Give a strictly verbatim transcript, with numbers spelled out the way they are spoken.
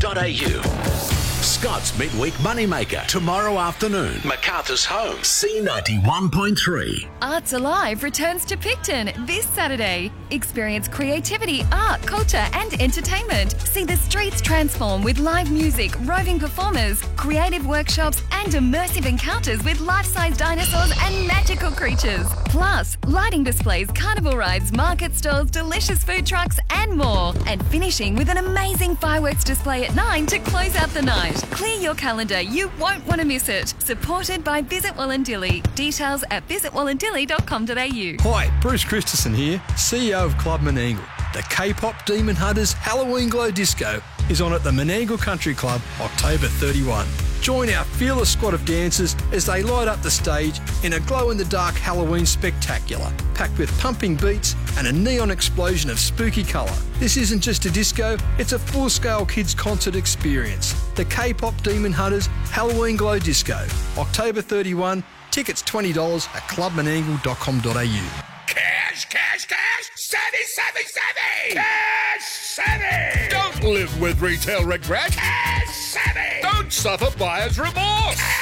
dot a u. Scott's Midweek Moneymaker, tomorrow afternoon. MacArthur's Home, C ninety-one point three. Arts Alive returns to Picton this Saturday. Experience creativity, art, culture and entertainment. See the streets transform with live music, roving performers, creative workshops and immersive encounters with life-size dinosaurs and magical creatures. Plus, lighting displays, carnival rides, market stalls, delicious food trucks and more. And finishing with an amazing fireworks display at nine to close out the night. Clear your calendar, you won't want to miss it. Supported by Visit Wollondilly. Details at visit wollondilly dot com dot a u. Hi, Bruce Christensen here, C E O of Club Menangle. The K-pop Demon Hunters Halloween Glow Disco is on at the Menangle Country Club October thirty-first. Join our fearless squad of dancers as they light up the stage in a glow-in-the-dark Halloween spectacular, packed with pumping beats and a neon explosion of spooky colour. This isn't just a disco, it's a full-scale kids concert experience. The K-pop Demon Hunters Halloween Glow Disco, October thirty-first. Tickets twenty dollars at club menangle dot com dot a u. Cash, cash, cash! Savvy, savvy, savvy! Cash savvy! Don't live with retail regret! Cash savvy! Don't suffer buyer's remorse!